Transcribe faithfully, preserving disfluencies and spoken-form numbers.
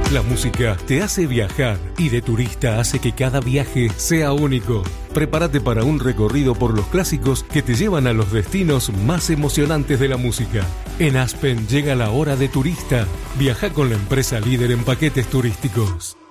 La música te hace viajar y de turista hace que cada viaje sea único. Prepárate para un recorrido por los clásicos que te llevan a los destinos más emocionantes de la música. En Aspen llega la hora de turista. Viaja con la empresa líder en paquetes turísticos.